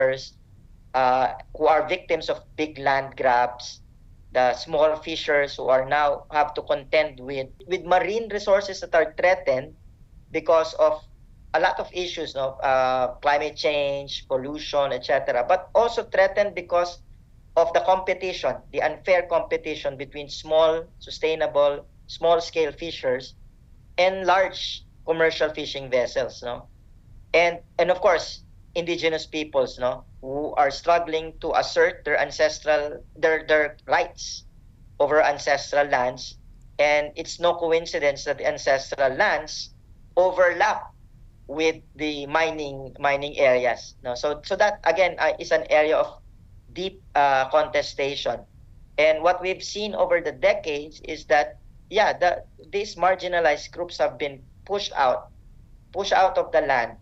who are victims of big land grabs, the small fishers who are now have to contend with marine resources that are threatened because of a lot of issues of climate change, pollution, etc. But also threatened because of the competition, the unfair competition between small, sustainable, small-scale fishers and large commercial fishing vessels, no? And of course, indigenous peoples, no, who are struggling to assert their ancestral their rights over ancestral lands. And it's no coincidence that the ancestral lands overlap with the mining areas, no? So that again is an area of deep contestation. And what we've seen over the decades is that, yeah, these marginalized groups have been pushed out of the land,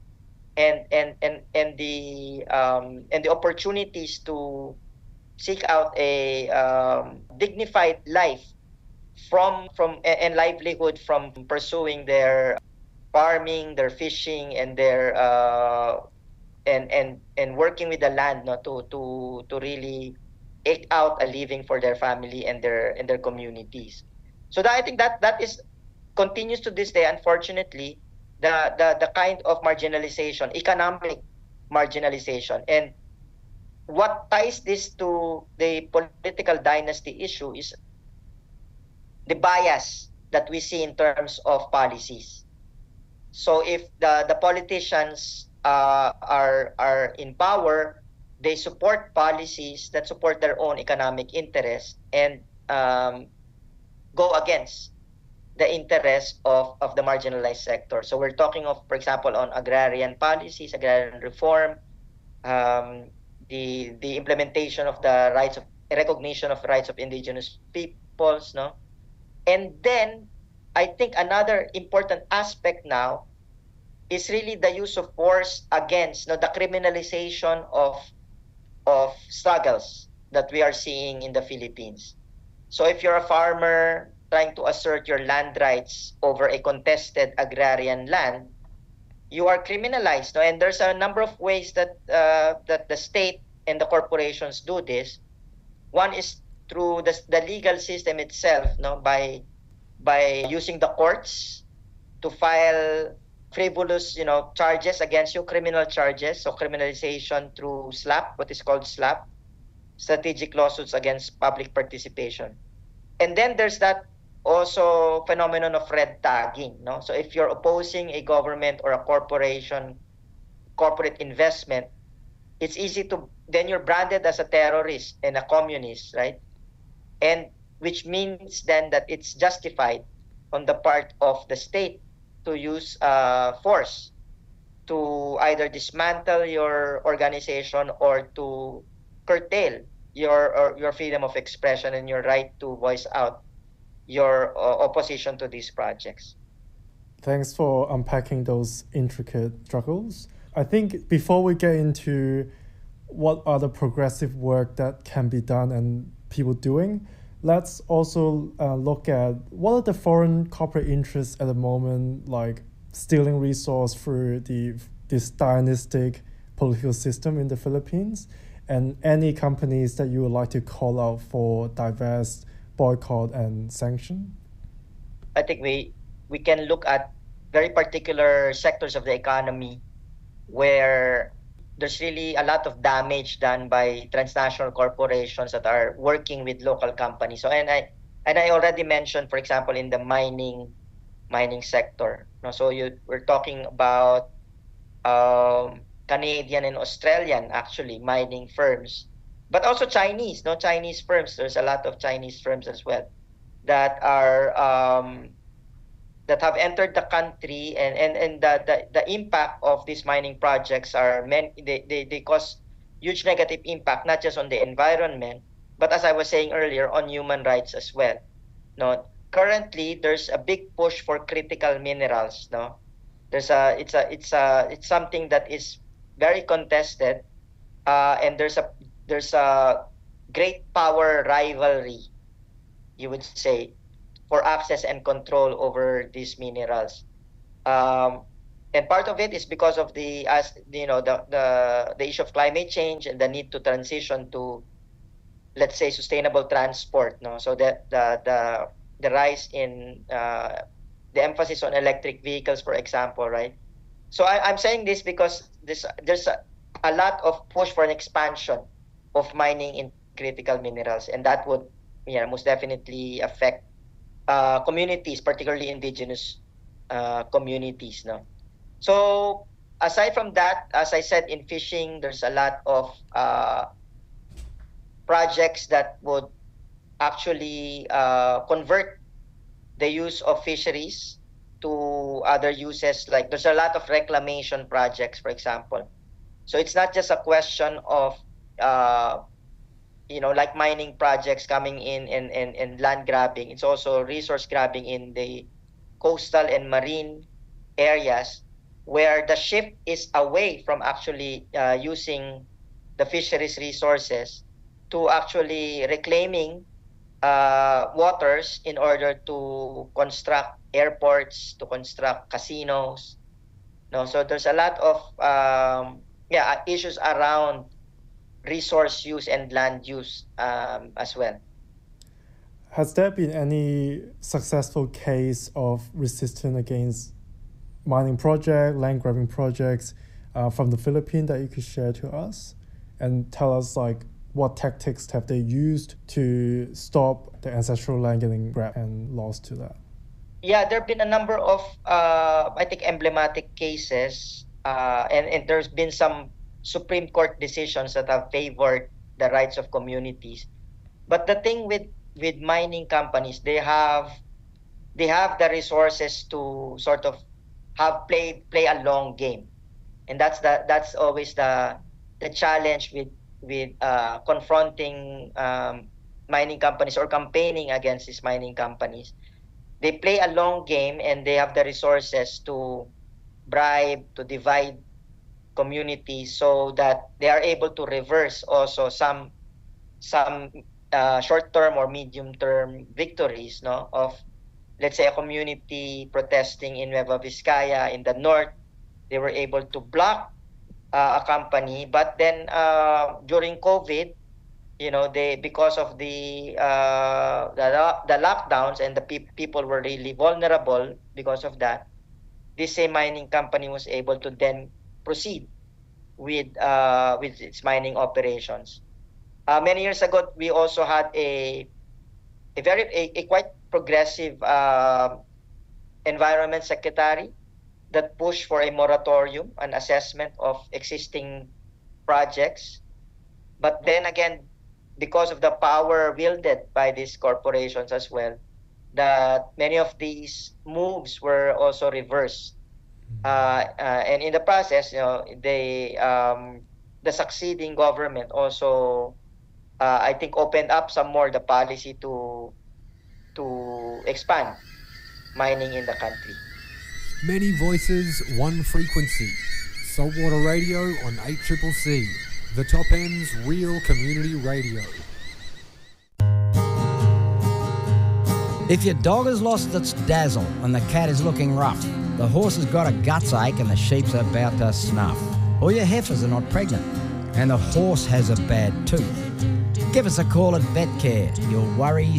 and the opportunities to seek out a dignified life from and livelihood from pursuing their farming, their fishing, and their and working with the land, no, to really eke out a living for their family and their communities. So that, I think that is continues to this day, unfortunately, the kind of marginalization, economic marginalization. And what ties this to the political dynasty issue is the bias that we see in terms of policies. So if the politicians are in power, they support policies that support their own economic interests and go against the interests of the marginalized sector. So we're talking of, for example, on agrarian policies, agrarian reform, the implementation of the rights of recognition of rights of indigenous peoples, no? And then I think another important aspect now is really the use of force against, no, the criminalization of struggles that we are seeing in the Philippines. So if you're a farmer trying to assert your land rights over a contested agrarian land, you are criminalized, no? And there's a number of ways that that the state and the corporations do this. One is through the legal system itself, no, by using the courts to file frivolous, charges against you, criminal charges. So criminalization through SLAP, what is called SLAP, strategic lawsuits against public participation. And then there's that also phenomenon of red tagging, no? So if you're opposing a government or a corporate investment, it's easy to, then you're branded as a terrorist and a communist, right? And which means then that it's justified on the part of the state to use force to either dismantle your organization or to curtail your freedom of expression and your right to voice out your opposition to these projects. Thanks for unpacking those intricate struggles. I think before we get into what are the progressive work that can be done and people doing, let's also look at what are the foreign corporate interests at the moment, like stealing resource through this dynastic political system in the Philippines, and any companies that you would like to call out for divest, boycott, and sanction? I think we can look at very particular sectors of the economy where there's really a lot of damage done by transnational corporations that are working with local companies. So and I already mentioned, for example, in the mining sector. No, so we're talking about Canadian and Australian actually mining firms, but also Chinese, no, Chinese firms. There's a lot of Chinese firms as well that are that have entered the country, and the impact of these mining projects are they cause huge negative impact, not just on the environment, but as I was saying earlier, on human rights as well. No, currently there's a big push for critical minerals. No, it's something that is very contested, and there's a great power rivalry, you would say, for access and control over these minerals. And part of it is because of the, as you know, the issue of climate change and the need to transition to, let's say, sustainable transport. No, so that the rise in the emphasis on electric vehicles, for example, right? So I'm saying this because there's a lot of push for an expansion of mining in critical minerals, and that would, most definitely affect communities, particularly indigenous communities. No, so aside from that, as I said, in fishing, there's a lot of projects that would actually convert the use of fisheries to other uses. Like there's a lot of reclamation projects, for example. So it's not just a question of like mining projects coming in and land grabbing. It's also resource grabbing in the coastal and marine areas, where the shift is away from actually using the fisheries resources to actually reclaiming waters in order to construct airports, to construct casinos. No, so there's a lot of issues around resource use and land use as well. Has there been any successful case of resistance against mining project, land grabbing projects from the Philippines that you could share to us and tell us like what tactics have they used to stop the ancestral land getting grabbed and lost to that? Yeah, there have been a number of, I think, emblematic cases, and there's been some Supreme Court decisions that have favored the rights of communities. But the thing with mining companies, they have the resources to sort of play a long game, and that's always the challenge with confronting mining companies or campaigning against these mining companies. They play a long game, and they have the resources to bribe, to divide communities, so that they are able to reverse also some short-term or medium-term victories, no, of, let's say, a community protesting in Nueva Vizcaya in the north. They were able to block a company, but then during COVID, because of the lockdowns, and the people were really vulnerable because of that, this same mining company was able to then proceed with its mining operations. Many years ago, we also had a quite progressive environment secretary that pushed for a moratorium, an assessment of existing projects. But then again, because of the power wielded by these corporations as well, that many of these moves were also reversed. And in the process, the succeeding government also, I think, opened up some more the policy to expand mining in the country. Many voices, one frequency. Saltwater Radio on 8CCC. The Top End's real community radio. If your dog has lost its dazzle and the cat is looking rough, the horse has got a guts ache and the sheep's about to snuff, or your heifers are not pregnant and the horse has a bad tooth, give us a call at VetCare. Your worries